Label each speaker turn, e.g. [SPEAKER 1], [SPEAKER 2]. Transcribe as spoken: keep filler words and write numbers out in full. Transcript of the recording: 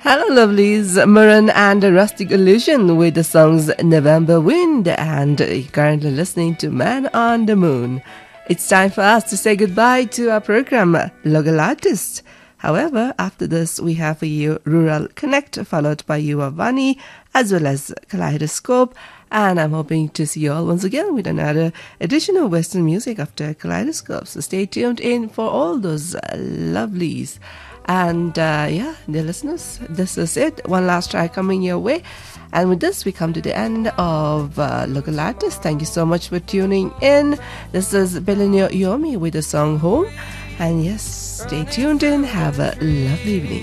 [SPEAKER 1] Hello, lovelies. Maroon and Rustic Illusion with the songs November Wind, and you're currently listening to Man on the Moon. It's time for us to say goodbye to our program, Local Artists. However, after this, we have for you Rural Connect, followed by Yuva Vani, as well as Kaleidoscope. And I'm hoping to see you all once again with another edition of Western music after Kaleidoscope. So stay tuned in for all those uh, lovelies. And uh, yeah, dear listeners, this is it. One last try coming your way. And with this, we come to the end of uh, Local Artists. Thank you so much for tuning in. This is Belenio Yomi with the song Home. And yes, stay tuned in. Have a lovely evening.